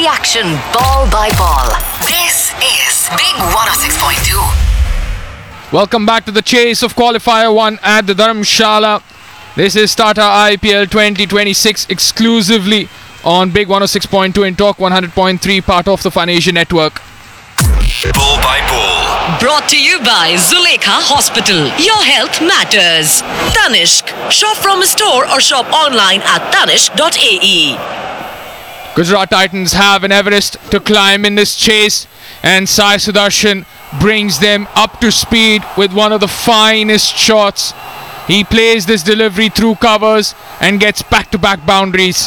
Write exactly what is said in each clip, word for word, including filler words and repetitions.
the action ball by ball. This is Big one oh six point two. Welcome back to the chase of Qualifier one at the Dharamshala. This is Tata I P L twenty twenty-six exclusively on Big one oh six point two and Talk one hundred point three, part of the Fun Asia network. Ball by ball. Brought to you by Zulekha Hospital. Your health matters. Tanishq. Shop from a store or shop online at tanishq dot a e. Gujarat Titans have an Everest to climb in this chase, and Sai Sudarshan brings them up to speed with one of the finest shots. He plays this delivery through covers and gets back-to-back boundaries.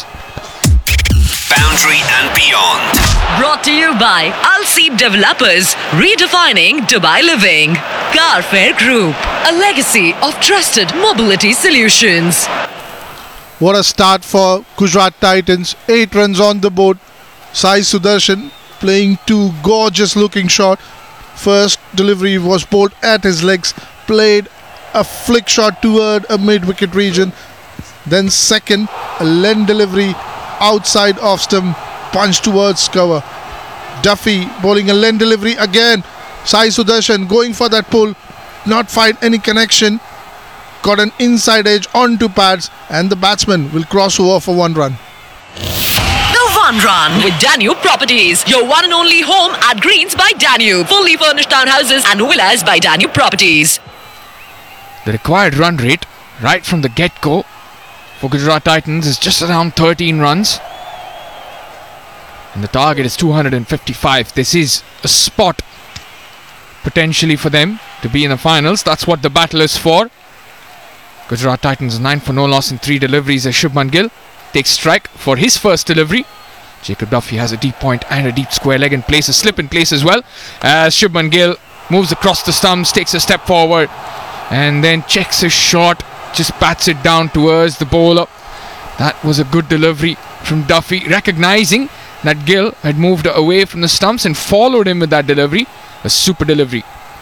Boundary and beyond. Brought to you by Alseed Developers, redefining Dubai living. Carfair Group, a legacy of trusted mobility solutions. What a start for Gujarat Titans. Eight runs on the board. Sai Sudarshan playing two gorgeous looking shots. First delivery was bowled at his legs, played a flick shot toward a mid-wicket region. Then second, a length delivery outside off stump, punch towards cover. Duffy bowling a length delivery again. Sai Sudarshan going for that pull, not find any connection. Got an inside edge onto pads, and the batsman will cross over for one run. The One Run with Danube Properties, your one and only home at Greens by Danube. Fully furnished townhouses and villas by Danube Properties. The required run rate right from the get-go for Gujarat Titans is just around thirteen runs. And the target is two hundred fifty-five. This is a spot potentially for them to be in the finals. That's what the battle is for. Gujarat Titans nine for no loss in three deliveries as Shubman Gill takes strike for his first delivery. Jacob Duffy has a deep point and a deep square leg and plays a slip in place as well, as Shubman Gill moves across the stumps, takes a step forward and then checks his shot, just bats it down towards the bowler. That was a good delivery from Duffy, recognizing that Gill had moved away from the stumps and followed him with that delivery. A super delivery.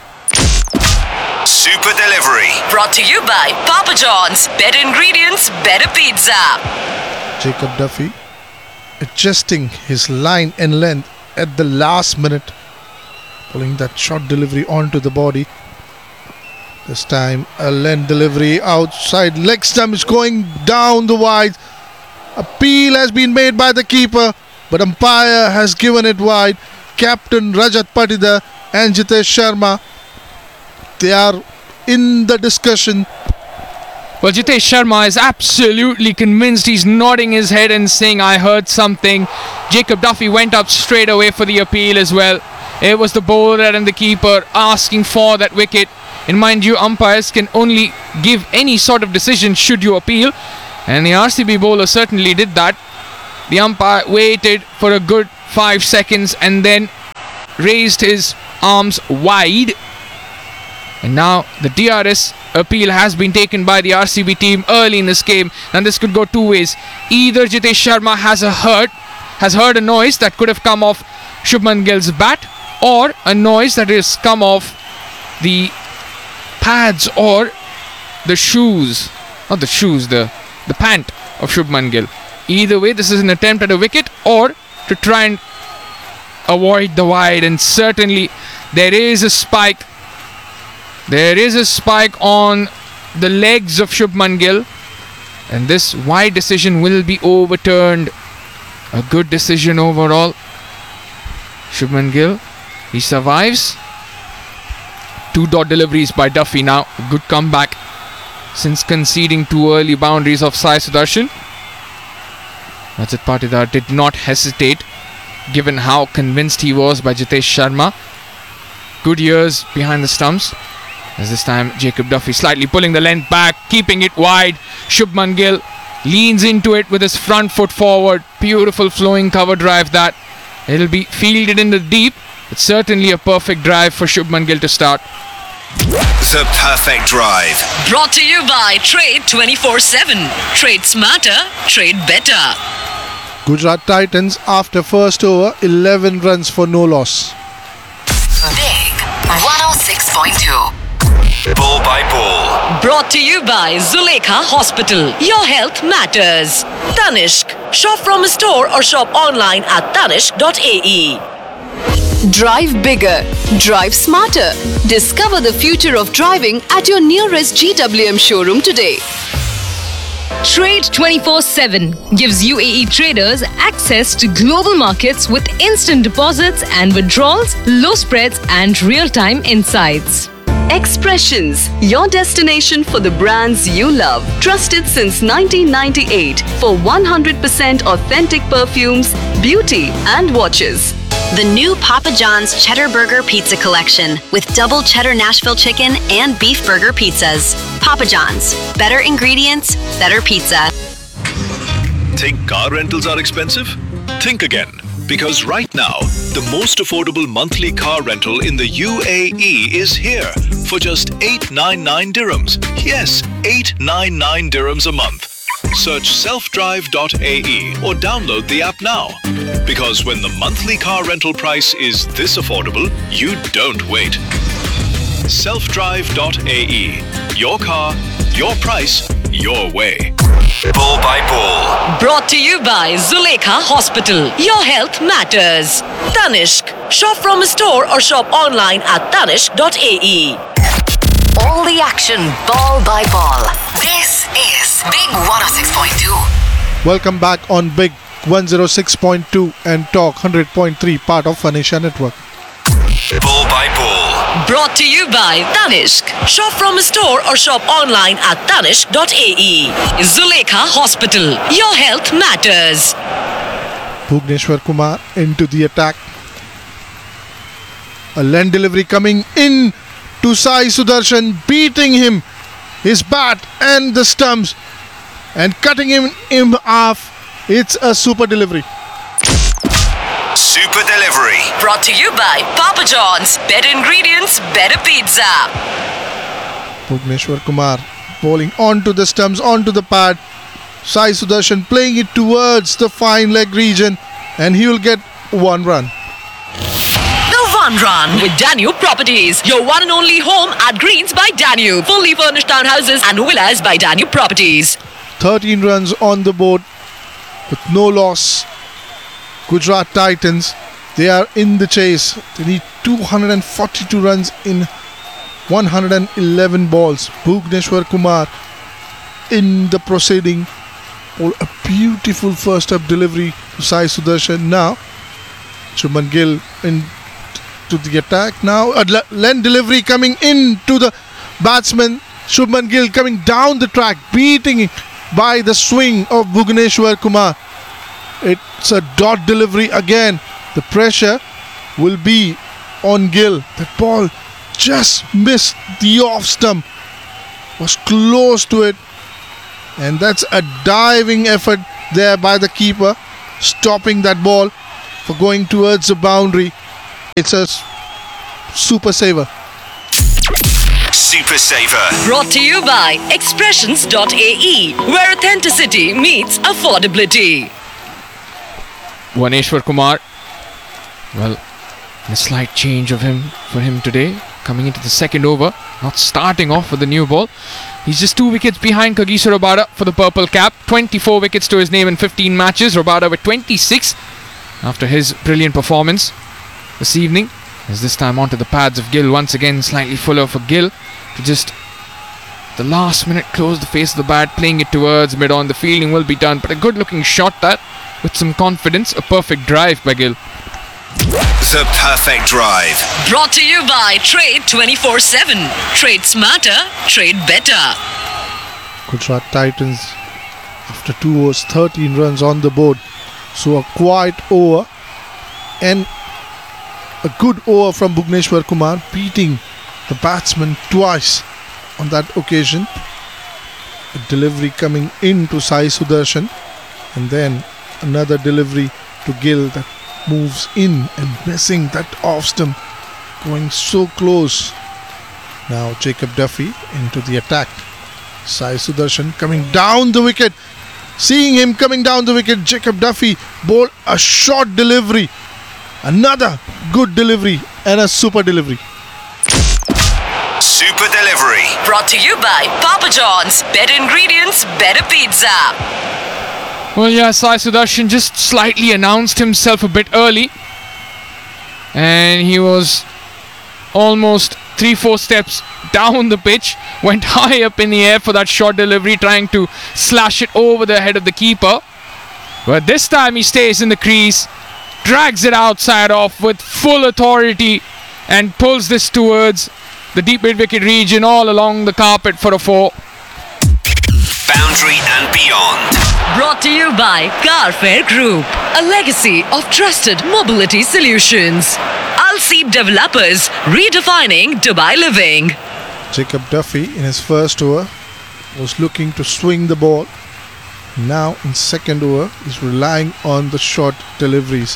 Super delivery. Brought to you by Papa John's. Better ingredients, better pizza. Jacob Duffy adjusting his line and length at the last minute, pulling that short delivery onto the body. This time a length delivery outside leg stump is going down the wide. Appeal has been made by the keeper, but umpire has given it wide. Captain Rajat Patidar and Jitesh Sharma, they are in the discussion. Well, Jitesh Sharma is absolutely convinced. He's nodding his head and saying, I heard something. Jacob Duffy went up straight away for the appeal as well. It was the bowler and the keeper asking for that wicket. And mind you, umpires can only give any sort of decision should you appeal. And the R C B bowler certainly did that. The umpire waited for a good five seconds and then raised his arms wide. And now the D R S appeal has been taken by the R C B team early in this game. And this could go two ways. Either Jitesh Sharma has a heard, has heard a noise that could have come off Shubman Gill's bat, or a noise that has come off the pads or the shoes, not the shoes, the, the pant of Shubman Gill. Either way, this is an attempt at a wicket or to try and avoid the wide. And certainly there is a spike. There is a spike on the legs of Shubman Gill, and this wide decision will be overturned. A good decision overall. Shubman Gill, he survives. Two dot deliveries by Duffy now. Good comeback since conceding two early boundaries of Sai Sudarshan. Rajat Patidar did not hesitate, given how convinced he was by Jitesh Sharma. Good years behind the stumps. As this time Jacob Duffy slightly pulling the length back, keeping it wide. Shubman Gill leans into it with his front foot forward. Beautiful flowing cover drive that. It'll be fielded in the deep. It's certainly a perfect drive for Shubman Gill to start. The perfect drive. Brought to you by Trade twenty-four seven. Trade smarter, trade better. Gujarat Titans after first over, eleven runs for no loss. Big one oh six point two. Ball by ball. Brought to you by Zulekha Hospital. Your health matters. Tanishq. Shop from a store or shop online at tanishq dot a e. Drive bigger. Drive smarter. Discover the future of driving at your nearest G W M showroom today. Trade twenty-four seven gives U A E traders access to global markets with instant deposits and withdrawals, low spreads, and real-time insights. Expressions, your destination for the brands you love. Trusted since nineteen ninety-eight for one hundred percent authentic perfumes, beauty, and watches. The new Papa John's Cheddar Burger Pizza Collection with double cheddar Nashville chicken and beef burger pizzas. Papa John's. Better ingredients, better pizza. Think car rentals are expensive? Think again. Because right now, the most affordable monthly car rental in the U A E is here for just eight hundred ninety-nine dirhams. Yes, eight hundred ninety-nine dirhams a month. Search self drive dot a e or download the app now. Because when the monthly car rental price is this affordable, you don't wait. self drive dot a e. Your car, your price, your way. Ball by ball. Brought to you by Zulekha Hospital. Your health matters. Tanishq. Shop from a store or shop online at tanishq dot a e. All the action, ball by ball. This is Big one oh six point two. Welcome back on Big one oh six point two and Talk one hundred point three, part of Anisha Network. Ball by ball. Brought to you by Tanishq. Shop from a store or shop online at tanishq dot a e. Zulekha Hospital. Your health matters. Bhugneshwar Kumar into the attack. A lane delivery coming in to Sai Sudarshan, beating him, his bat and the stumps, and cutting him in half. It's a super delivery. Super delivery. Brought to you by Papa John's. Better ingredients, better pizza. Bhugneshwar Kumar bowling onto the stumps, onto the pad. Sai Sudarshan playing it towards the fine leg region, and he will get one run. The one run with Danube Properties. Your one and only home at Greens by Danube. Fully furnished townhouses and villas by Danube Properties. thirteen runs on the board with no loss. Gujarat Titans, they are in the chase. They need two hundred forty-two runs in one hundred eleven balls. Bhugneshwar Kumar in the proceeding. Oh, a beautiful first up delivery to Sai Sudarshan. Now Shubman Gill in to the attack. Now a lane delivery coming in to the batsman. Shubman Gill coming down the track, beating by the swing of Bhugneshwar Kumar. It's a dot delivery again. The pressure will be on Gill. That ball just missed the off stump. Was close to it. And that's a diving effort there by the keeper, stopping that ball for going towards the boundary. It's a super saver. Super saver. Brought to you by expressions dot a e, where authenticity meets affordability. Bhuvaneshwar Kumar. Well, a slight change of him for him today. Coming into the second over, not starting off with the new ball. He's just two wickets behind Kagiso Rabada for the purple cap. twenty-four wickets to his name in fifteen matches. Rabada with twenty-six after his brilliant performance this evening. As this time onto the pads of Gill. Once again, slightly fuller for Gill to just the last minute close the face of the bat, playing it towards mid-on. The fielding will be done, but a good looking shot that with some confidence. A perfect drive by Gill. The perfect drive. Brought to you by Trade twenty-four seven. Trade smarter, trade better. Gujarat Titans, after two overs, thirteen runs on the board. So a quiet over and a good over from Bhugneshwar Kumar, beating the batsman twice on that occasion. A delivery coming in to Sai Sudarshan, and then another delivery to Gill that moves in and missing that off stump, going so close. Now Jacob Duffy into the attack. Sai Sudarshan coming down the wicket. Seeing him coming down the wicket, Jacob Duffy bowled a short delivery. Another good delivery and a super delivery. Super delivery. Brought to you by Papa John's. Better ingredients, better pizza. Well, yeah, Sai Sudarshan just slightly announced himself a bit early. And he was almost three, four steps down the pitch. Went high up in the air for that short delivery, trying to slash it over the head of the keeper. But this time he stays in the crease, drags it outside off with full authority and pulls this towards the deep mid-wicket region all along the carpet for a four. Boundary and beyond. Brought to you by Carfair Group, a legacy of trusted mobility solutions. Al Seed Developers, redefining Dubai living. Jacob Duffy in his first over was looking to swing the ball. Now in second over, he's relying on the short deliveries.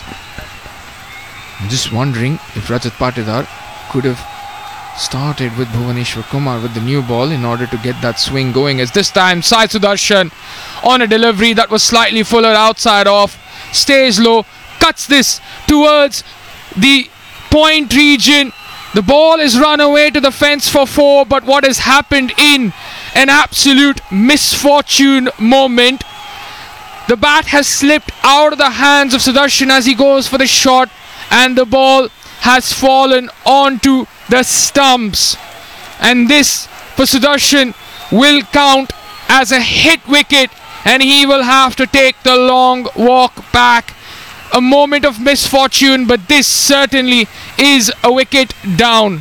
I'm just wondering if Rajat Patidar could have started with Bhuvaneshwar Kumar with the new ball in order to get that swing going, as this time Sai Sudarshan on a delivery that was slightly fuller outside off, stays low, cuts this towards the point region. The ball is run away to the fence for four, but what has happened in an absolute misfortune moment, the bat has slipped out of the hands of Sudarshan as he goes for the shot, and the ball has fallen onto the stumps, and this for Sudarshan will count as a hit wicket, and he will have to take the long walk back. A moment of misfortune, but this certainly is a wicket down.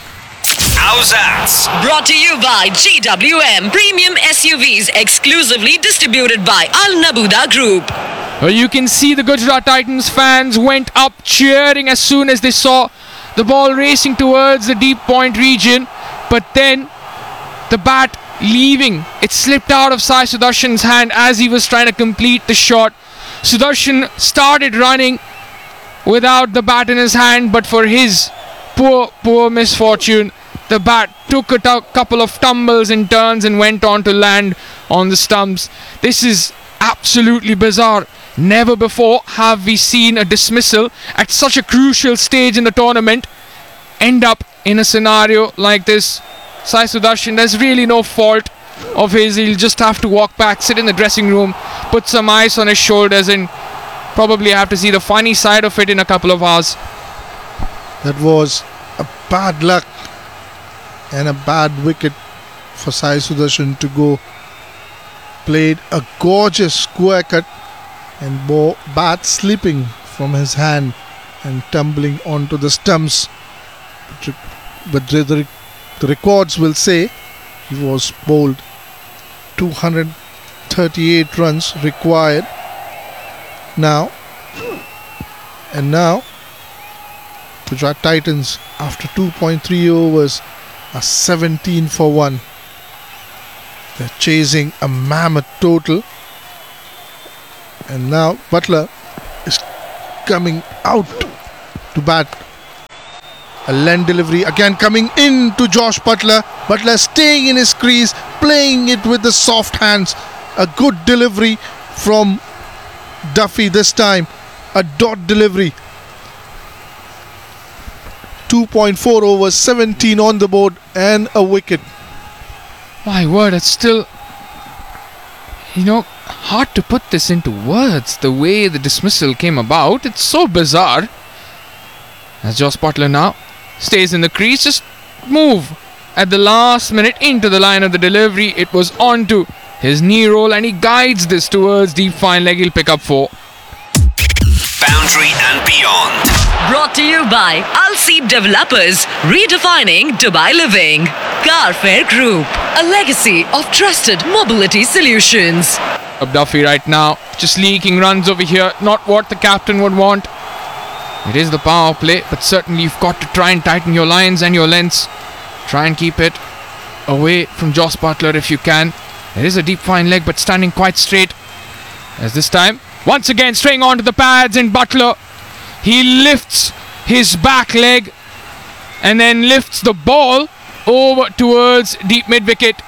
How's that? Brought to you by G W M Premium S U Vs, exclusively distributed by Al Nabuda Group. Well, you can see the Gujarat Titans fans went up cheering as soon as they saw the ball racing towards the deep point region, but then the bat leaving, it slipped out of Sai Sudarshan's hand as he was trying to complete the shot. Sudarshan started running without the bat in his hand, but for his poor, poor misfortune, the bat took a t- couple of tumbles and turns and went on to land on the stumps. This is absolutely bizarre. Never before have we seen a dismissal at such a crucial stage in the tournament end up in a scenario like this. Sai Sudarshan, there's really no fault of his. He'll just have to walk back, sit in the dressing room, put some ice on his shoulders, and probably have to see the funny side of it in a couple of hours. That was a bad luck and a bad wicket for Sai Sudarshan to go. Played a gorgeous square cut and bo- bat slipping from his hand and tumbling onto the stumps. But, but the, the, the records will say he was bowled two hundred thirty-eight runs required now, and now Gujarat Titans after two point three overs are seventeen for one. They're chasing a mammoth total, and now Butler is coming out to bat. A length delivery again coming in to Josh Butler. Butler staying in his crease, playing it with the soft hands. A good delivery from Duffy this time. A dot delivery. two point four overs, seventeen on the board and a wicket. My word, it's still, you know, hard to put this into words. The way the dismissal came about, it's so bizarre. As Josh Butler now stays in the crease, just move at the last minute into the line of the delivery. It was onto his knee roll, and he guides this towards deep fine leg. He'll pick up four. Boundary and beyond. Brought to you by Al Seed Developers, redefining Dubai living. Carfair Group, a legacy of trusted mobility solutions. Duffy right now just leaking runs over here, not what the captain would want. It is the power play, but certainly you've got to try and tighten your lines and your lengths. Try and keep it away from Josh Butler if you can. There is a deep fine leg, but standing quite straight. As this time, once again straying onto the pads, and Butler, he lifts his back leg and then lifts the ball over towards deep mid-wicket.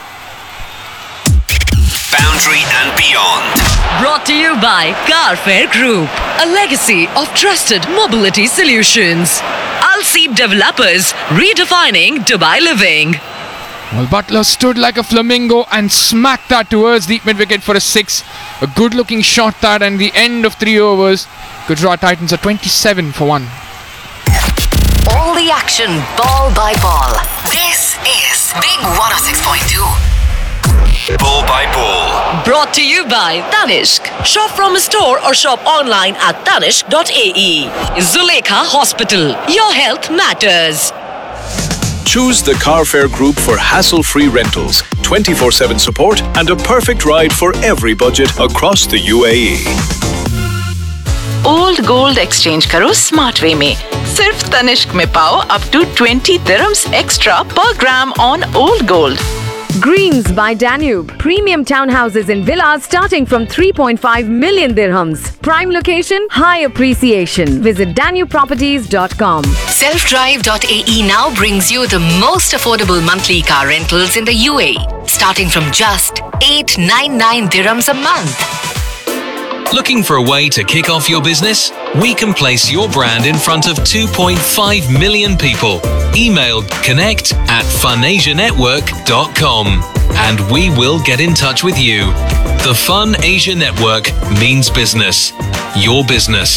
Boundary and beyond. Brought to you by Carfair Group, a legacy of trusted mobility solutions. Al Seed Developers, redefining Dubai living. Well, Butler stood like a flamingo and smacked that towards deep mid wicket for a six. A good looking shot that, and the end of three overs. Gujarat Titans are twenty-seven for one. All the action, ball by ball. This is Big one oh six point two. Ball by ball. Brought to you by Tanishq. Shop from a store or shop online at tanishq dot a e. Zulekha Hospital. Your health matters. Choose the Carfare Group for hassle-free rentals, twenty-four seven support, and a perfect ride for every budget across the U A E. Old gold exchange करो smart way में। सिर्फ तनिष्क में पाओ up to twenty dirhams extra per gram on old gold. Greens by Danube. Premium townhouses and villas starting from three point five million dirhams. Prime location, high appreciation. Visit danube properties dot com. self drive dot a e now brings you the most affordable monthly car rentals in the U A E, starting from just eight ninety-nine dirhams a month. Looking for a way to kick off your business? We can place your brand in front of two point five million people. Email connect at fun asia network dot com and we will get in touch with you. The Fun Asia Network means business. Your business.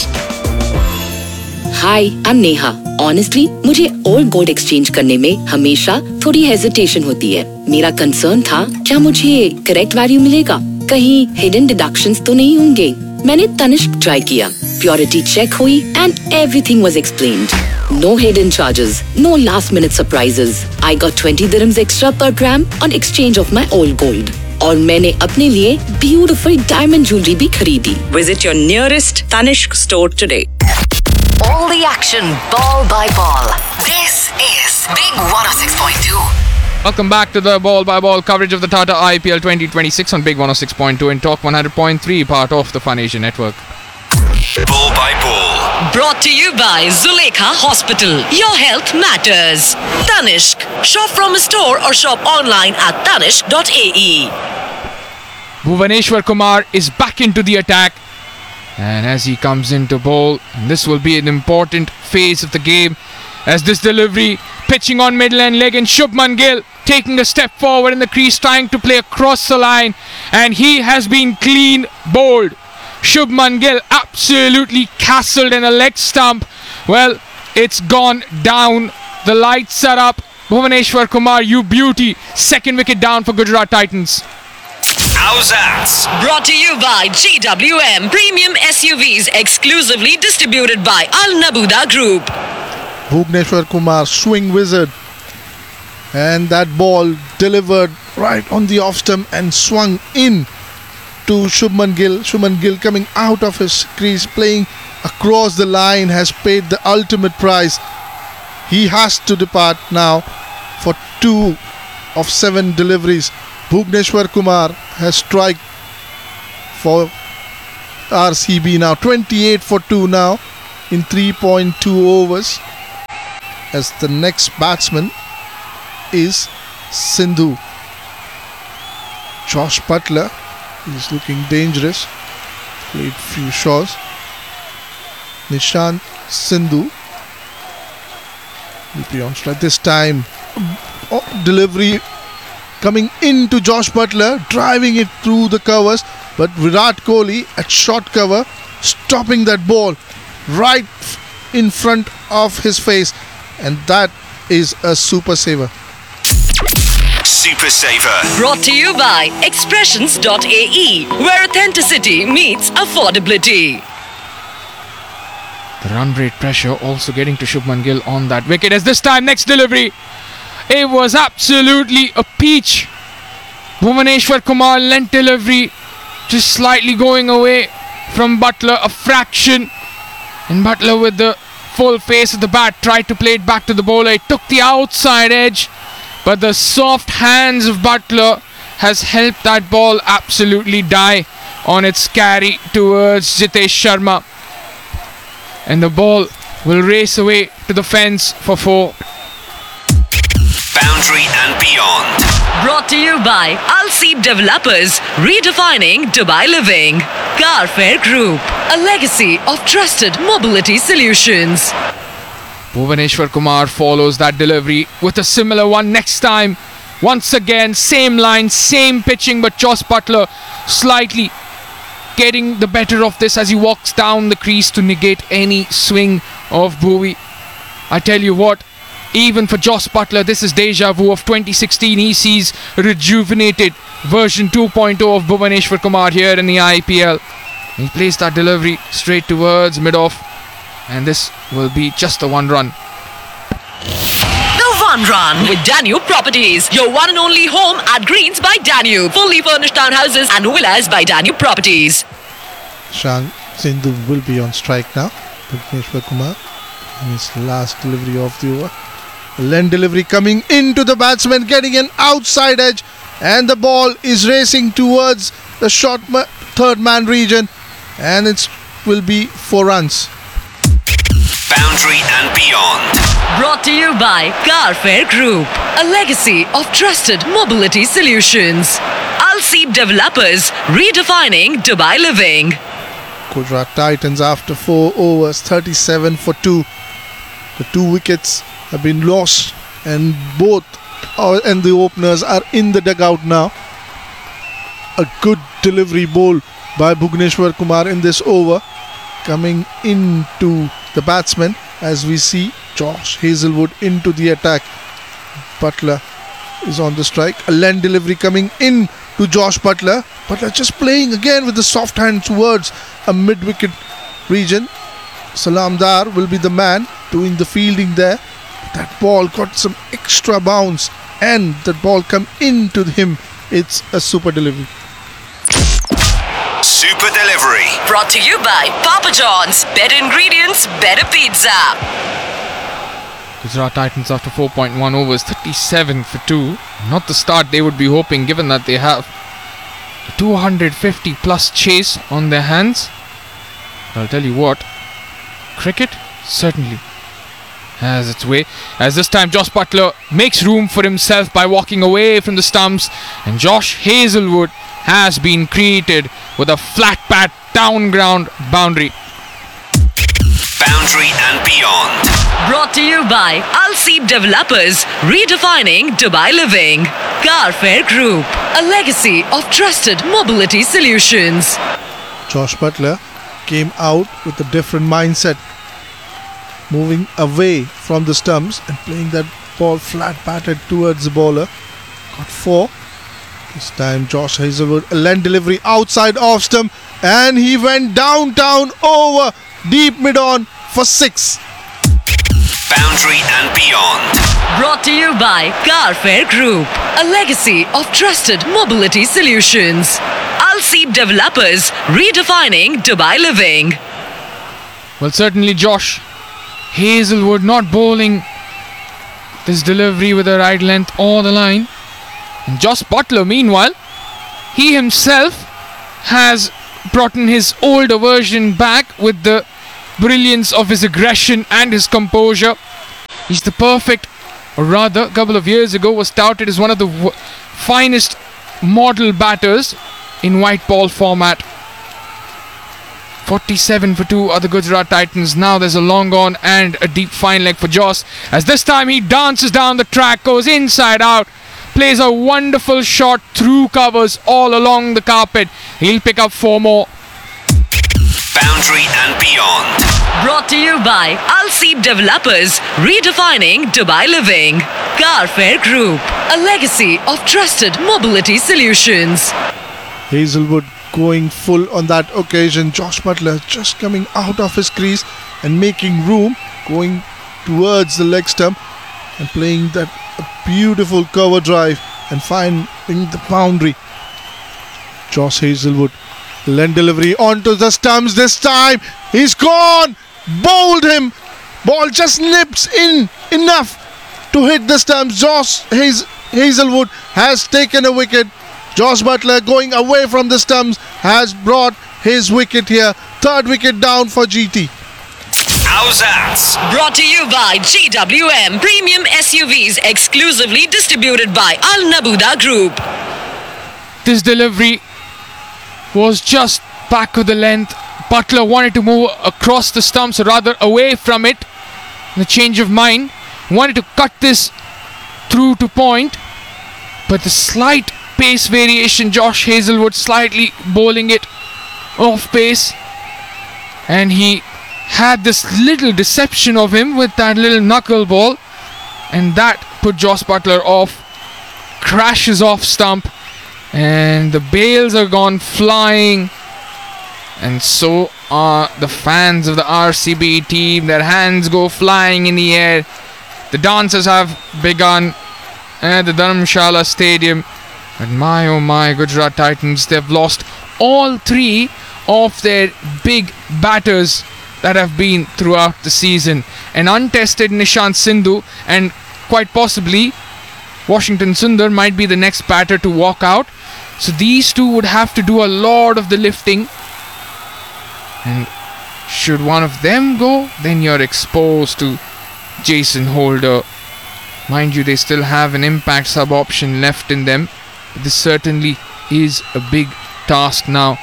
Hi, I'm Neha. Honestly, मुझे old gold exchange करने में हमेशा थोड़ी hesitation होती है. मेरा concern था, क्या मुझे correct value मिलेगा? कहीं hidden deductions तो नहीं होंगे? मैंने तनिष्क ट्राई किया. Purity check हुई and everything was explained. No hidden charges, no last minute surprises. I got twenty dirhams extra per gram on exchange of my old gold. और मैंने अपने लिए beautiful diamond jewelry भी खरीदी. Visit your nearest Tanishq store today. All the action, ball by ball. This is Big one oh six point two. Welcome back to the ball by ball coverage of the Tata I P L twenty twenty-six on Big one oh six point two and Talk one hundred point three, part of the Fun Asia Network. Ball by ball. Brought to you by Zulekha Hospital. Your health matters. Tanishq. Shop from a store or shop online at tanishq dot a e. Bhuvaneshwar Kumar is back into the attack, and as he comes into bowl, this will be an important phase of the game, as this delivery, pitching on middle and leg, and Shubman Gill taking a step forward in the crease, trying to play across the line, and he has been clean bowled. Shubman Gill absolutely castled in a leg stump. Well, it's gone down. The lights are up. Bhuvaneshwar Kumar, you beauty. Second wicket down for Gujarat Titans. How's that? Brought to you by G W M Premium S U Vs, exclusively distributed by Al Nabuda Group. Bhuvaneshwar Kumar, swing wizard. And that ball delivered right on the off stump and swung in to Shubman Gill. Shubman Gill coming out of his crease, playing across the line, has paid the ultimate price. He has to depart now for two of seven deliveries. Bhuvaneshwar Kumar has struck for R C B now. twenty-eight for two now in three point two overs. As the next batsman is Sindhu. Josh Butler is looking dangerous. Played few shots. Nishant Sindhu will be on strike this time. Oh, delivery coming into Josh Butler, driving it through the covers, but Virat Kohli at short cover, stopping that ball right in front of his face, and that is a super saver. Super Saver. Brought to you by expressions dot a e, where authenticity meets affordability. The run rate pressure also getting to Shubman Gill on that wicket, as this time next delivery, it was absolutely a peach. Bhuvaneshwar Kumar lent delivery, just slightly going away from Butler a fraction, and Butler with the full face of the bat tried to play it back to the bowler. He took the outside edge, but the soft hands of Butler has helped that ball absolutely die on its carry towards Jitesh Sharma, and the ball will race away to the fence for four. Boundary and beyond. Brought to you by Al Seed Developers, redefining Dubai living. Carfare Group, a legacy of trusted mobility solutions. Bhuvaneshwar Kumar follows that delivery with a similar one next time. Once again, same line, same pitching, but Jos Buttler slightly getting the better of this as he walks down the crease to negate any swing of Bhuvi. I tell you what, even for Jos Buttler, this is deja vu of twenty sixteen. He sees rejuvenated version two point oh of Bhuvaneshwar Kumar here in the I P L. He plays that delivery straight towards mid-off, and this will be just the one run. The one run with Danube Properties, your one and only home at Greens by Danube. Fully furnished townhouses and villas by Danube Properties. Shang Sindhu will be on strike now. Bhuvaneshwar Kumar in his last delivery of the over. Len delivery coming into the batsman, getting an outside edge, and the ball is racing towards the short ma- third man region, and it will be four runs. Boundary and beyond. Brought to you by Carfair Group, a legacy of trusted mobility solutions. Al Seed Developers, redefining Dubai living. Gujarat Titans after four overs, thirty-seven for two. The two wickets have been lost, and both uh, and the openers are in the dugout now. A good delivery ball by Bhuvaneshwar Kumar in this over, coming into the batsman as we see Josh Hazelwood into the attack. Buttler is on the strike. A Len delivery coming in to Josh Buttler. Buttler just playing again with the soft hand towards a mid-wicket region. Salam Dar will be the man doing the fielding there. That ball got some extra bounce, and that ball come into him. It's a super delivery. Super delivery. Brought to you by Papa John's. Better ingredients, better pizza. Gujarat Titans after four point one overs, thirty-seven for two. Not the start they would be hoping, given that they have a two hundred fifty plus chase on their hands. I'll tell you what, cricket certainly has its way, as this time Jos Buttler makes room for himself by walking away from the stumps, and Josh Hazelwood has been created with a flat pat down ground boundary. Boundary and beyond. Brought to you by Al Seed Developers, redefining Dubai living. Carfair Group, a legacy of trusted mobility solutions. Josh Buttler came out with a different mindset, moving away from the stumps and playing that ball flat batted towards the bowler. Got four. This time Josh Hazelwood, a Len delivery outside off stump, and he went downtown over deep mid on for six. Boundary and beyond. Brought to you by Carfair Group, a legacy of trusted mobility solutions. Al Seed Developers, redefining Dubai living. Well, certainly Josh Hazelwood not bowling this delivery with the right length or the line. And Jos Buttler, meanwhile, he himself has brought in his older version back with the brilliance of his aggression and his composure. He's the perfect, or rather, a couple of years ago was touted as one of the w- finest model batters in white ball format. forty-seven for two are the Gujarat Titans. Now there's a long on and a deep fine leg for Joss, as this time he dances down the track, goes inside out, plays a wonderful shot through covers all along the carpet. He'll pick up four more. Boundary and beyond. Brought to you by Al Seed Developers, redefining Dubai living. Carfair Group, a legacy of trusted mobility solutions. Hazelwood going full on that occasion. Josh Buttler just coming out of his crease and making room, going towards the leg stump and playing that beautiful cover drive and finding the boundary. Josh Hazelwood, Len delivery onto the stumps this time. He's gone, bowled him. Ball just nips in enough to hit the stumps. Josh Haz- Hazelwood has taken a wicket. Jos Buttler going away from the stumps has brought his wicket here. Third wicket down for G T. How's that? Brought to you by G W M Premium S U Vs, exclusively distributed by Al Nabuda Group. This delivery was just back of the length. Buttler wanted to move across the stumps, or rather away from it. The change of mind, wanted to cut this through to point, but the slight pace variation, Josh Hazlewood slightly bowling it off pace, and he had this little deception of him with that little knuckle ball, and that put Jos Buttler off. Crashes off stump, and the bails are gone flying, and so are the fans of the R C B team. Their hands go flying in the air. The dances have begun at the Dharamshala Stadium. But my oh my, Gujarat Titans, they've lost all three of their big batters that have been throughout the season. An untested Nishant Sindhu, and quite possibly Washington Sundar might be the next batter to walk out. So these two would have to do a lot of the lifting. And should one of them go, then you're exposed to Jason Holder. Mind you, they still have an impact sub option left in them. But this certainly is a big task now.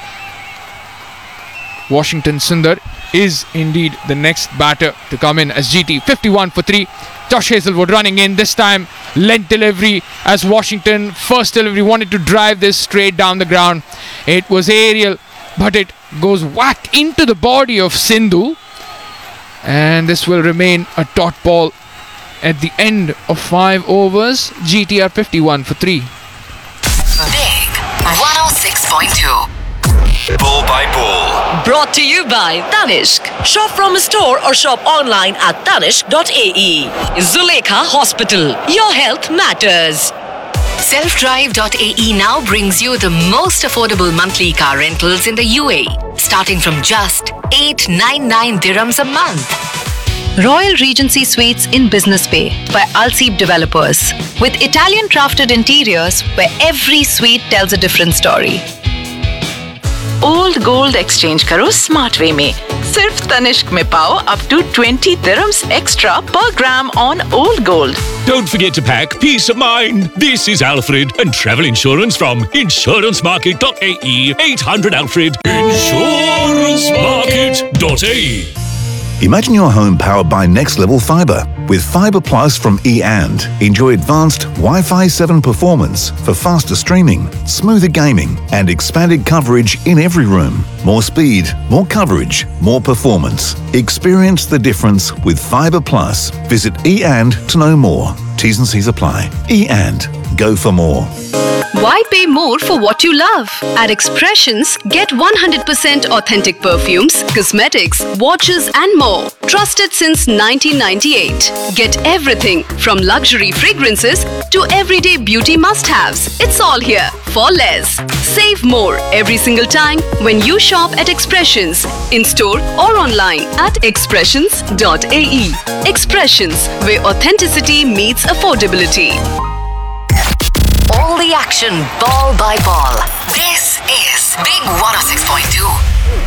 Washington Sundar is indeed the next batter to come in as G T. fifty-one for three. Josh Hazlewood running in, this time length delivery as Washington first delivery wanted to drive this straight down the ground. It was aerial, but it goes whack into the body of Sindhu, and this will remain a dot ball at the end of five overs. G T are fifty-one for three. Big one oh six point two. Ball by ball. Brought to you by Tanishq. Shop from a store or shop online at tanishq dot a e. Zulekha Hospital. Your health matters. self drive dot a e now brings you the most affordable monthly car rentals in the U A E, starting from just eight ninety-nine dirhams a month. Royal Regency Suites in Business Bay by Alseeb Developers, with Italian crafted interiors where every suite tells a different story. Old gold exchange करो smart way में। सिर्फ तनिष्क में पाओ up to twenty dirhams extra per gram on old gold. Don't forget to pack peace of mind. This is Alfred and travel insurance from insurance market dot a e. eight hundred Alfred. insurance market dot a e. Imagine your home powered by Next Level Fiber. With Fiber Plus from E and, enjoy advanced Wi-Fi seven performance for faster streaming, smoother gaming, and expanded coverage in every room. More speed, more coverage, more performance. Experience the difference with Fiber Plus. Visit E and to know more. T's and C's apply. E and, go for more. Why pay more for what you love? At Expressions, get one hundred percent authentic perfumes, cosmetics, watches and more. Trusted since nineteen ninety-eight. Get everything from luxury fragrances to everyday beauty must-haves. It's all here for less. Save more every single time when you shop at Expressions, in-store or online at expressions dot a e. Expressions, where authenticity meets affordability. All the action, ball by ball. This is Big one oh six point two.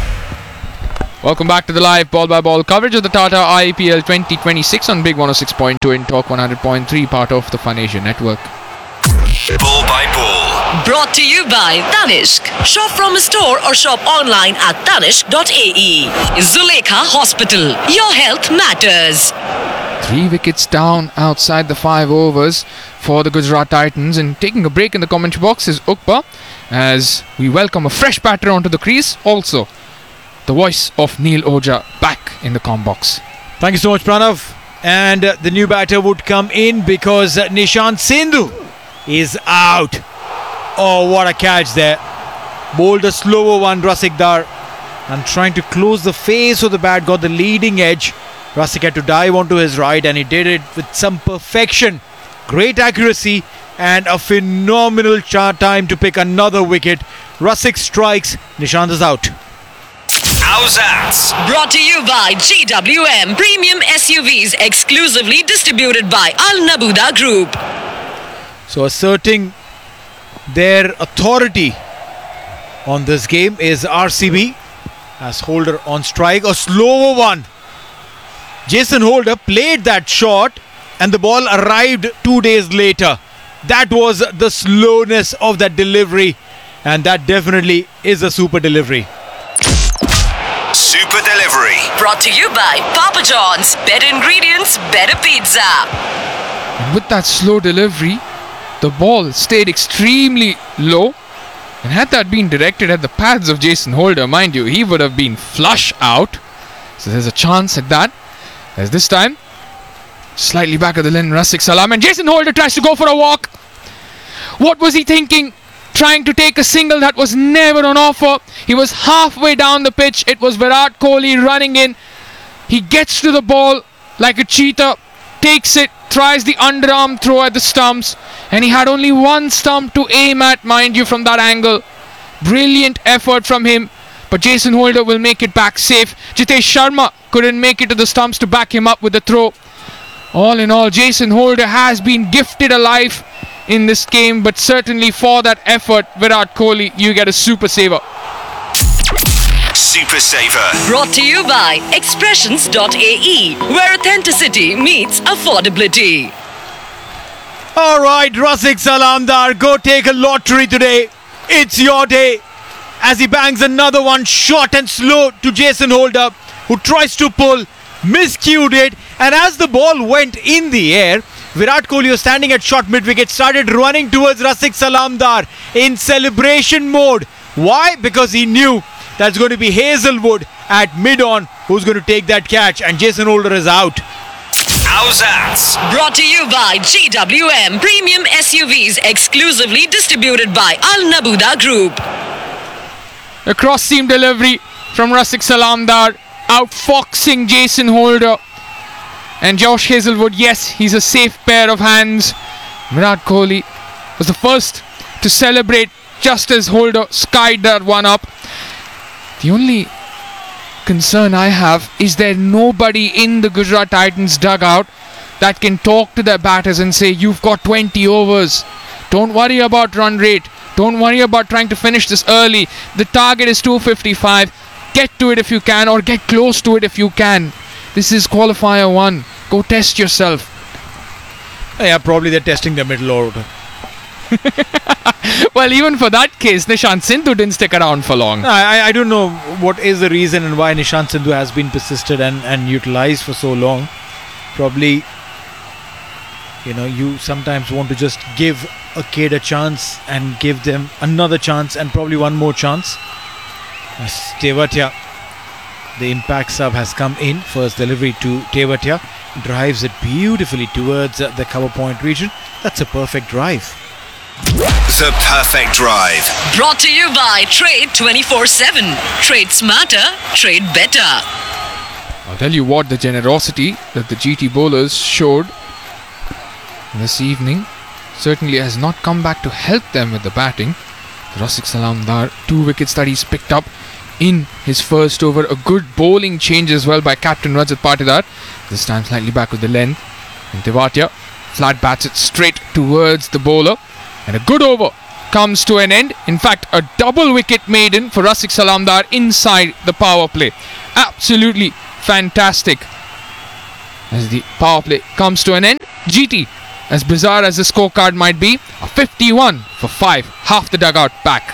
Welcome back to the live ball by ball coverage of the Tata I P L twenty twenty-six on Big one oh six point two in Talk one hundred point three, part of the Fun Asia network. Ball by ball. Brought to you by Tanishq. Shop from a store or shop online at tanishq dot a e. Zulekha Hospital. Your health matters. Three wickets down outside the five overs for the Gujarat Titans, and taking a break in the commentary box is Ukpa as we welcome a fresh batter onto the crease. Also, the voice of Neil Oja back in the comm box. Thank you so much, Pranav. And uh, the new batter would come in because uh, Nishant Sindhu is out. Oh, what a catch there. Bowled a slower one, Rasik Dar, and trying to close the face of the bat, got the leading edge. Rasik had to dive onto his right, and he did it with some perfection. Great accuracy and a phenomenal chart time to pick another wicket. Rasik strikes, Nishant is out. How's that? Brought to you by G W M Premium S U Vs, exclusively distributed by Al Nabuda Group. So asserting their authority on this game is R C B as Holder on strike. A slower one. Jason Holder played that shot and the ball arrived two days later. That was the slowness of that delivery, and that definitely is a super delivery. Super delivery. Brought to you by Papa John's. Better ingredients, better pizza. And with that slow delivery, the ball stayed extremely low. And had that been directed at the pads of Jason Holder, mind you, he would have been flush out. So there's a chance at that. As this time, slightly back of the lane, Rasikh Salam. And Jason Holder tries to go for a walk. What was he thinking? Trying to take a single that was never on offer. He was halfway down the pitch. It was Virat Kohli running in. He gets to the ball like a cheetah, takes it, tries the underarm throw at the stumps, and he had only one stump to aim at, mind you, from that angle. Brilliant effort from him, but Jason Holder will make it back safe. Jitesh Sharma couldn't make it to the stumps to back him up with the throw. All in all, Jason Holder has been gifted a life in this game, but certainly for that effort, Virat Kohli, you get a super saver. Super Saver. Brought to you by Expressions dot A E, where authenticity meets affordability. Alright, Rasikh Salamdar, go take a lottery today. It's your day. As he bangs another one short and slow to Jason Holder, who tries to pull, miscued it, and as the ball went in the air, Virat Kohli was standing at short mid-wicket, started running towards Rasikh Salamdar in celebration mode. Why? Because he knew that's going to be Hazelwood at mid-on who's going to take that catch, and Jason Holder is out. How's that? Brought to you by G W M Premium S U Vs, exclusively distributed by Al Nabuda Group. A cross-seam delivery from Rasikh Salamdar, outfoxing Jason Holder. And Josh Hazelwood, yes, he's a safe pair of hands. Virat Kohli was the first to celebrate just as Holder skied that one up. The only concern I have is there nobody in the Gujarat Titans dugout that can talk to their batters and say, you've got twenty overs. Don't worry about run rate. Don't worry about trying to finish this early. The target is two fifty-five. Get to it if you can, or get close to it if you can. This is qualifier one. Go test yourself. Yeah, probably they're testing the middle order. Well, even for that case, Nishant Sindhu didn't stick around for long. I, I don't know what is the reason and why Nishant Sindhu has been persisted and, and utilized for so long. Probably, you know, you sometimes want to just give a kid a chance and give them another chance and probably one more chance. As Tewatia, the impact sub has come in. First delivery to Tewatia. Drives it beautifully towards uh, the cover point region. That's a perfect drive. The perfect drive. Brought to you by Trade twenty-four seven. Trade smarter, trade better. I'll tell you what, the generosity that the G T bowlers showed this evening certainly has not come back to help them with the batting. Rasikh Salamdar, two wickets that he's picked up in his first over. A good bowling change as well by Captain Rajat Patidar. This time slightly back with the length. And Tewatia flat bats it straight towards the bowler. And a good over comes to an end. In fact, a double wicket maiden for Rasikh Salamdar inside the power play. Absolutely fantastic. As the power play comes to an end, G T, as bizarre as the scorecard might be, a fifty-one for five. Half the dugout back.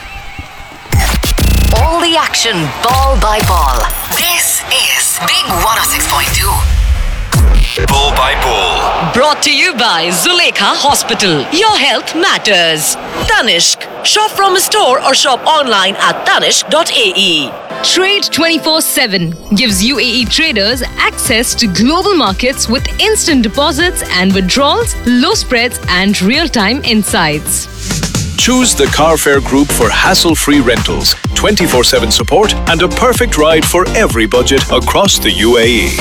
All the action, ball by ball. This is Big one oh six point two. Ball by ball. Brought to you by Zulekha Hospital. Your health matters. Tanishq. Shop from a store or shop online at tanishq dot A E. Trade twenty-four seven gives U A E traders access to global markets with instant deposits and withdrawals, low spreads, and real-time insights. Choose the Carfair Group for hassle-free rentals, twenty-four seven support, and a perfect ride for every budget across the U A E.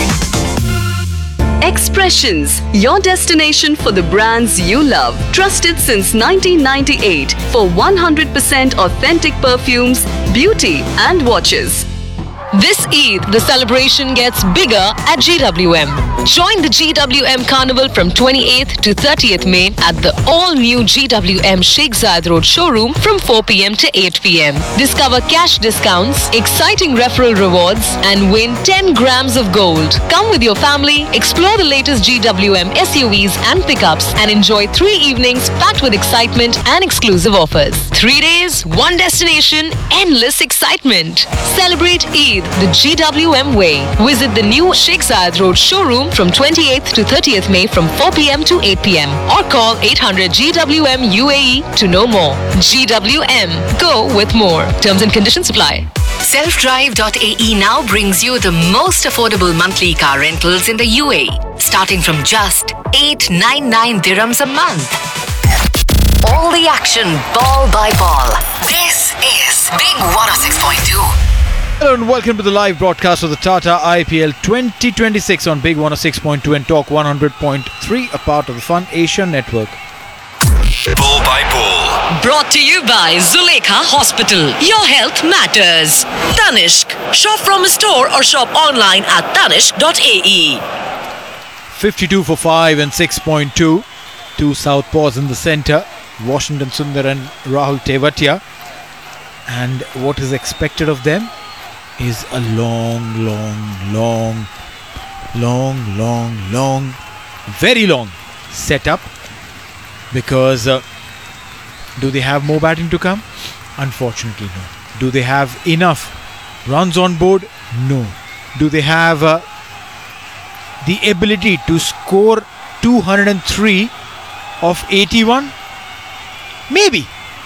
Expressions, your destination for the brands you love. Trusted since nineteen ninety-eight for one hundred percent authentic perfumes, beauty and watches. This Eid, the celebration gets bigger at G W M. Join the G W M Carnival from twenty-eighth to thirtieth May at the all-new G W M Sheikh Zayed Road showroom from four p.m. to eight p.m. Discover cash discounts, exciting referral rewards, and win ten grams of gold. Come with your family, explore the latest G W M S U Vs and pickups, and enjoy three evenings packed with excitement and exclusive offers. Three days, one destination, endless excitement. Celebrate Eid Zayed the G W M way. Visit the new Sheikh Zayed Road showroom from twenty-eighth to thirtieth May from four p.m. to eight p.m. or call eight hundred G W M U A E to know more. G W M. Go with more. Terms and conditions apply. self drive dot a e now brings you the most affordable monthly car rentals in the U A E, starting from just eight ninety-nine dirhams a month. All the action, ball by ball. This is Big one oh six point two. Hello and welcome to the live broadcast of the Tata I P L twenty twenty-six on Big one oh six point two and Talk one hundred point three, a part of the Fun Asia Network. Ball by ball. Brought to you by Zulekha Hospital. Your health matters. Tanishq. Shop from a store or shop online at tanishq dot a e. fifty-two for five and six point two. Two southpaws in the centre. Washington Sundar and Rahul Tewatia. And what is expected of them is a long, long, long, long, long, long, very long setup. Because uh, do they have more batting to come? Unfortunately, no. Do they have enough runs on board? No. Do they have uh, the ability to score two hundred three of eighty-one? Maybe.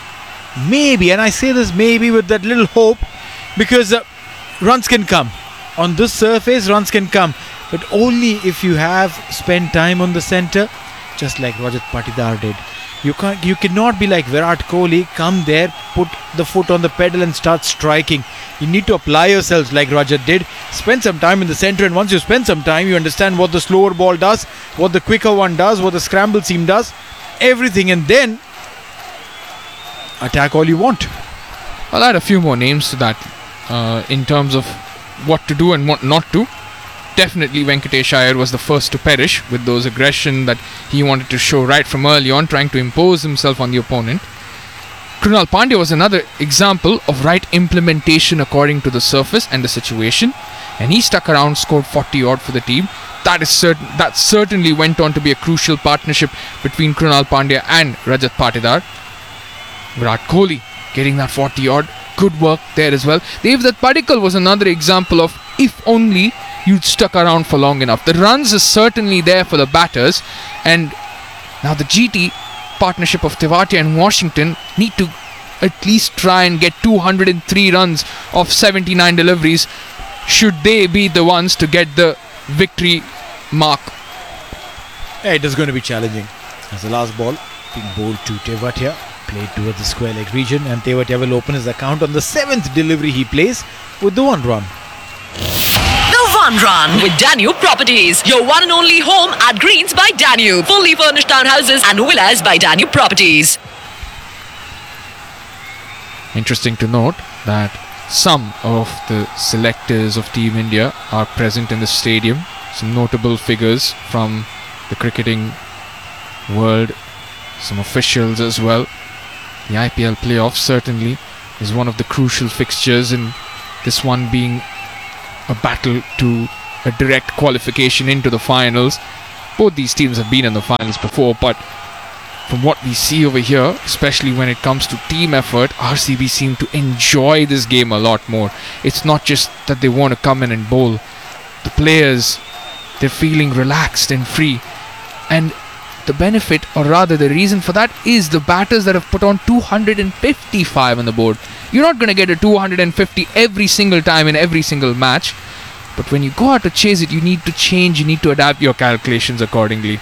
Maybe. And I say this maybe with that little hope, because uh, runs can come. On this surface, runs can come. But only if you have spent time on the centre, just like Rajat Patidar did. You can't, you cannot be like Virat Kohli, come there, put the foot on the pedal and start striking. You need to apply yourselves like Rajat did. Spend some time in the centre, and once you spend some time, you understand what the slower ball does, what the quicker one does, what the scramble seam does, everything, and then attack all you want. I'll add a few more names to that uh, in terms of what to do and what not to. Definitely Venkatesh Iyer was the first to perish with those aggression that he wanted to show right from early on, trying to impose himself on the opponent. Krunal Pandya was another example of right implementation according to the surface and the situation, and he stuck around, scored forty odd for the team. That is certain. That certainly went on to be a crucial partnership between Krunal Pandya and Rajat Patidar. Virat Kohli getting that forty odd, good work there as well. Devdutt Padikkal was another example of if only you'd stuck around for long enough. The runs is certainly there for the batters, and now the G T partnership of Tewatia and Washington need to at least try and get two hundred three runs off seventy-nine deliveries should they be the ones to get the victory mark. Yeah, it is going to be challenging. As the last ball being bowled to Tewatia, played towards the square leg region, and Tewatia will open his account on the seventh delivery he plays with the one run. One run with Danube Properties, your one and only home at Greens by Danube. Fully furnished townhouses and villas by Danube Properties. Interesting to note that some of the selectors of Team India are present in the stadium. Some notable figures from the cricketing world, some officials as well. The I P L playoffs certainly is one of the crucial fixtures, in this one being a battle to a direct qualification into the finals. Both these teams have been in the finals before, but from what we see over here, especially when it comes to team effort, R C B seem to enjoy this game a lot more. It's not just that they want to come in and bowl. The players, they're feeling relaxed and free. And the benefit, or rather the reason for that, is the batters that have put on two hundred fifty-five on the board. You're not going to get a two hundred fifty every single time in every single match, but when you go out to chase it, you need to change, you need to adapt your calculations accordingly.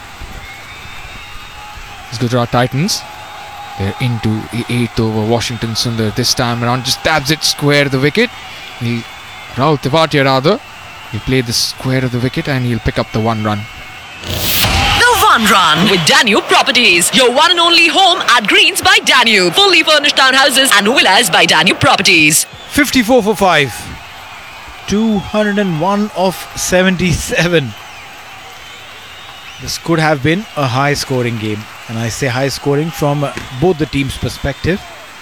It's Gujarat Titans. They're into the eighth over. Washington Sundar this time around just dabs it square the wicket. He'll, Rahul Tewatia rather, he'll play the square of the wicket and he'll pick up the one run. One run with Danube Properties, your one and only home at Greens by Danube. Fully furnished townhouses and villas by Danube Properties. fifty-four for five. two hundred one of seventy-seven. This could have been a high scoring game. And I say high scoring from uh, both the teams' perspective.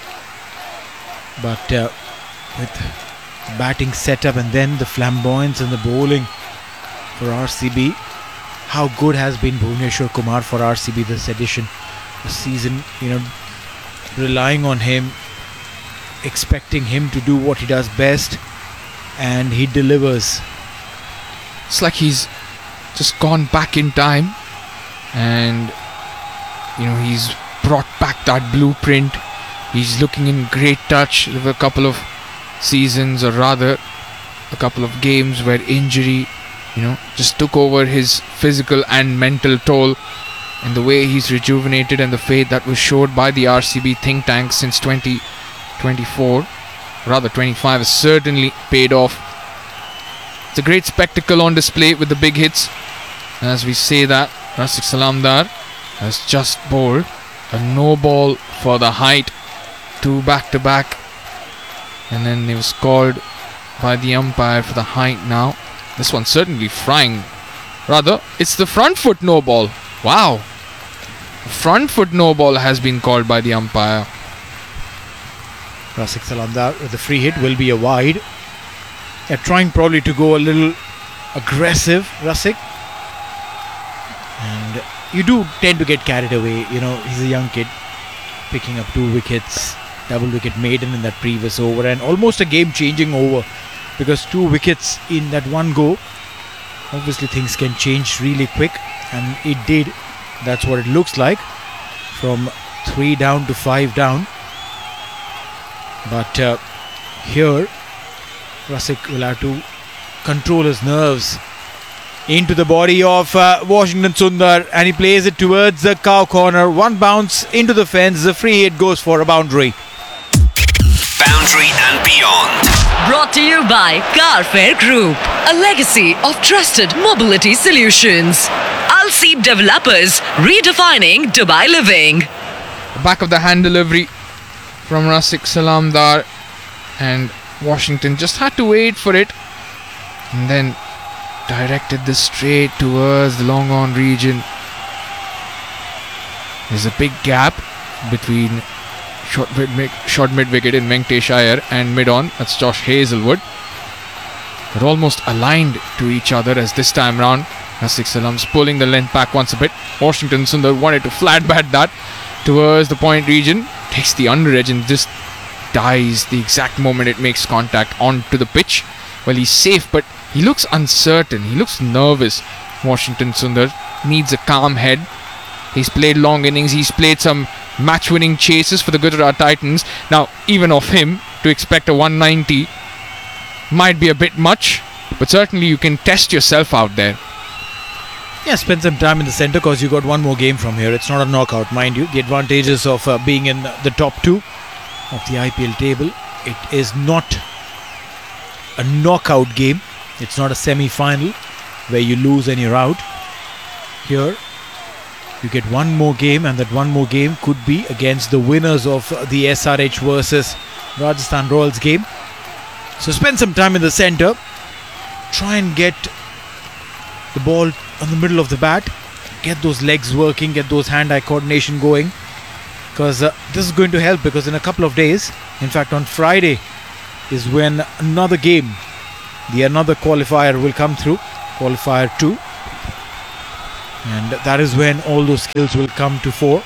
But uh, with batting setup and then the flamboyance and the bowling for R C B, how good has been Bhuvneshwar Kumar for R C B this edition, this season, you know, relying on him, expecting him to do what he does best. and he delivers. It's like he's just gone back in time, and you know, he's brought back that blueprint. He's looking in great touch. There were a couple of seasons, or rather a couple of games, where injury, you know, just took over his physical and mental toll. And the way he's rejuvenated, and the faith that was showed by the R C B think tank since twenty twenty-four, rather twenty-five, has certainly paid off. It's a great spectacle on display with the big hits. And as we say that, Razik Salamdar has just bowled a no ball for the height, two back to back, and then it was called by the umpire for the height now. This one's certainly frying. Rather, it's the front foot no ball. Wow. Front foot no ball has been called by the umpire. Razik Salamdar with the free hit will be a wide. They're trying probably to go a little aggressive, Razik. And you do tend to get carried away. You know, he's a young kid picking up two wickets, double wicket maiden in that previous over, and almost a game changing over, because two wickets in that one go, obviously things can change really quick, and it did. That's what it looks like, from three down to five down. But uh, here Razik will have to control his nerves. Into the body of uh, Washington Sundar, and he plays it towards the cow corner. One bounce into the fence. The free hit goes for a boundary. Boundary and beyond. Brought to you by Carfair Group, a legacy of trusted mobility solutions. Al Seed Developers, redefining Dubai living. Back of the hand delivery from Razik Salamdar, and Washington just had to wait for it, and then directed this straight towards the long on region. There's a big gap between short mid, short mid wicket in Venkatesh Iyer and mid on, that's Josh Hazlewood. They're almost aligned to each other, as this time round Razik Salam's pulling the length back once a bit. Washington Sundar wanted to flat bat that towards the point region, takes the under edge and just dies the exact moment it makes contact onto the pitch. Well, he's safe, but he looks uncertain. He looks nervous. Washington Sundar needs a calm head. He's played long innings. He's played some match-winning chases for the Gujarat Titans. Now, even of him, to expect a one ninety might be a bit much, but certainly you can test yourself out there. Yeah, spend some time in the centre, because you got one more game from here. It's not a knockout, mind you. The advantages of uh, being in the top two of the I P L table. It is not a knockout game. It's not a semi-final where you lose and you're out. Here, you get one more game, and that one more game could be against the winners of the S R H versus Rajasthan Royals game. So spend some time in the centre. Try and get the ball on the middle of the bat. Get those legs working, get those hand-eye coordination going. Because uh, this is going to help, because in a couple of days, in fact on Friday, is when another game, the another qualifier will come through, qualifier two, and that is when all those skills will come to fore.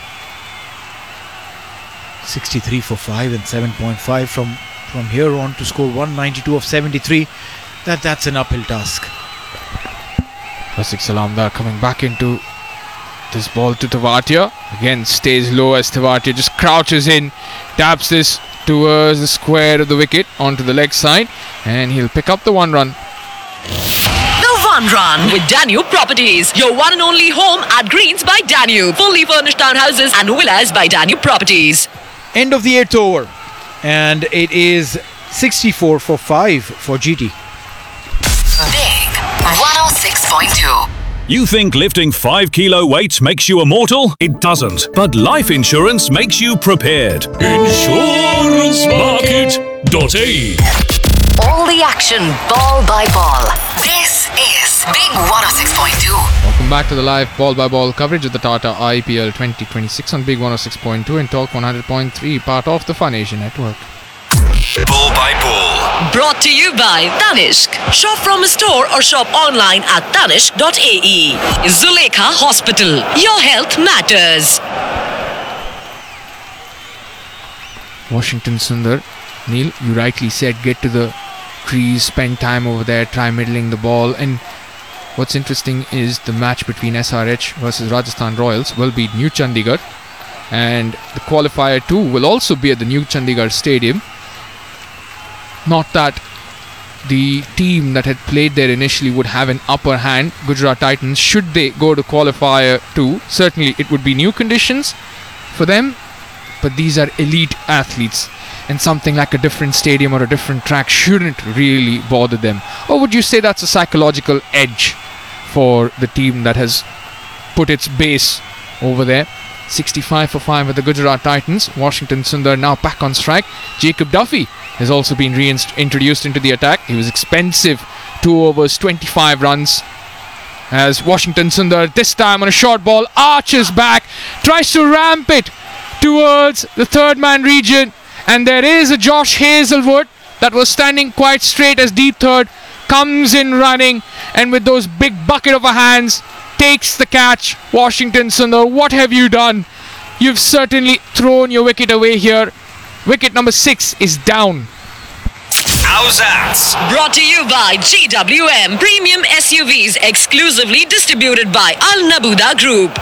sixty-three for five and seven point five from from here on to score one ninety-two of seventy-three. That that's an uphill task. Razik Salamdar coming back into this ball to Tewatia. Again stays low as Tewatia just crouches in, taps this towards the square of the wicket onto the leg side, and he'll pick up the one run. The one run with Danube Properties, your one and only home at Greens by Danube. Fully furnished townhouses and villas by Danube Properties. End of the eighth over, and it is sixty-four for five for G T. Big one oh six point two. You think lifting five kilo weights makes you immortal? It doesn't. But life insurance makes you prepared. insurance market dot A E. All the action, ball by ball. This is Big one oh six point two. Welcome back to the live ball by ball coverage of the Tata I P L twenty twenty-six on Big one oh six point two and Talk one hundred point three, part of the Fun Asia Network. Ball by ball. Brought to you by Tanishq. Shop from a store or shop online at tanishq dot A E. Zulekha Hospital. Your health matters. Washington Sundar, Neil, you rightly said, get to the crease, spend time over there, try middling the ball. And what's interesting is the match between S R H versus Rajasthan Royals will be New Chandigarh, and the qualifier too will also be at the New Chandigarh Stadium. Not that the team that had played there initially would have an upper hand, Gujarat Titans, should they go to qualifier two. Certainly it would be new conditions for them, but these are elite athletes, and something like a different stadium or a different track shouldn't really bother them. Or would you say that's a psychological edge for the team that has put its base over there? sixty-five for five with the Gujarat Titans. Washington Sundar now back on strike. Jacob Duffy has also been reintroduced into the attack. He was expensive, two overs, twenty-five runs. As Washington Sundar, this time on a short ball, arches back, tries to ramp it towards the third man region, and there is a Josh Hazelwood that was standing quite straight as deep third, comes in running, and with those big bucket of a hands, takes the catch. Washington Sundar, what have you done? You've certainly thrown your wicket away here. Wicket number six is down. How's that? Brought to you by G W M Premium S U Vs, exclusively distributed by Al Nabuda Group.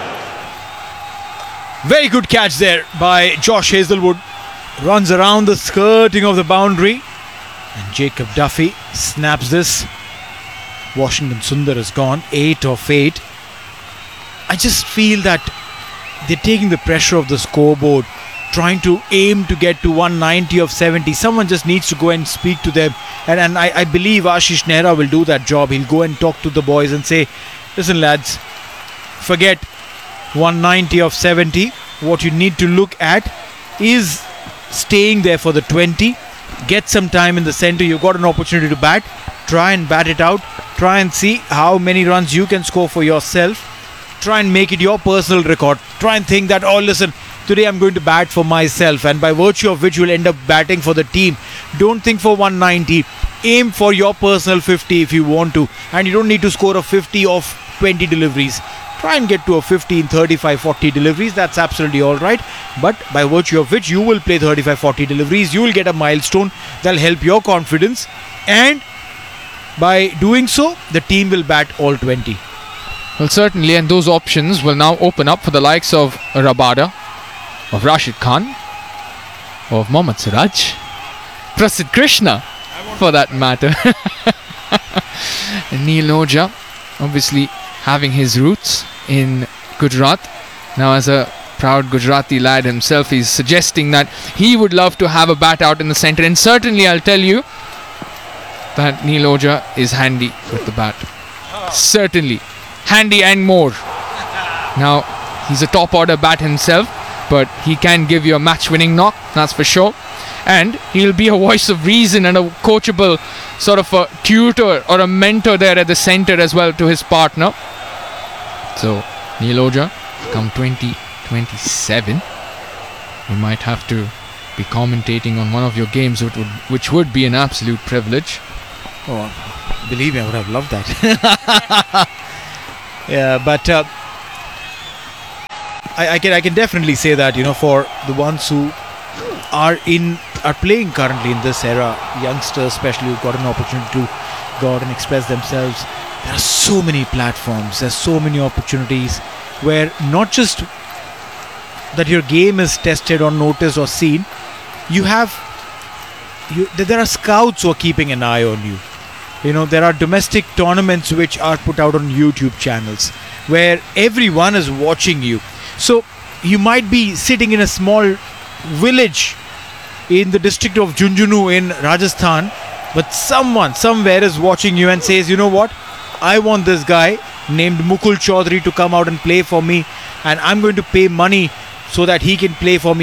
Very good catch there by Josh Hazelwood. Runs around the skirting of the boundary, and Jacob Duffy snaps this. Washington Sundar is gone, eight of eight. I just feel that they're taking the pressure of the scoreboard, trying to aim to get to one ninety of seventy. Someone just needs to go and speak to them, and, and I, I believe Ashish Nehra will do that job. He'll go and talk to the boys and say, listen lads, forget one ninety of seventy. What you need to look at is staying there for the twenty. Get some time in the center. You've got an opportunity to bat. Try and bat it out. Try and see how many runs you can score for yourself. Try and make it your personal record. Try and think that, oh listen, today I'm going to bat for myself, and by virtue of which you'll end up batting for the team. Don't think for one ninety. Aim for your personal fifty if you want to, and you don't need to score a fifty of twenty deliveries. Try and get to a fifteen, thirty-five, forty deliveries. That's absolutely alright. But by virtue of which you will play thirty-five, forty deliveries, you will get a milestone that'll help your confidence, and by doing so, the team will bat all twenty. Well, certainly, and those options will now open up for the likes of Rabada, of Rashid Khan, of Mohammad Siraj, Prasidh Krishna, for that matter. And Neil Noja, obviously having his roots in Gujarat. Now, as a proud Gujarati lad himself, he's suggesting that he would love to have a bat out in the centre, and certainly I'll tell you that Neil Oja is handy with the bat. Certainly handy and more. Now, he's a top order bat himself, but he can give you a match winning knock, that's for sure. And he'll be a voice of reason and a coachable sort of a tutor or a mentor there at the centre as well to his partner. So Neil Oja, come twenty twenty-seven, you might have to be commentating on one of your games, which would, which would be an absolute privilege. Oh, believe me, I would have loved that. Yeah, but uh, I, I can I can definitely say that, you know, for the ones who are in are playing currently in this era, youngsters especially, who've got an opportunity to go out and express themselves. There are so many platforms, there's so many opportunities where not just that your game is tested or noticed or seen, you have you, there are scouts who are keeping an eye on you. You know, there are domestic tournaments which are put out on YouTube channels where everyone is watching you. So you might be sitting in a small village in the district of Junjunu in Rajasthan, but someone somewhere is watching you and says, you know what, I want this guy named Mukul Chaudhary to come out and play for me, and I'm going to pay money so that he can play for me.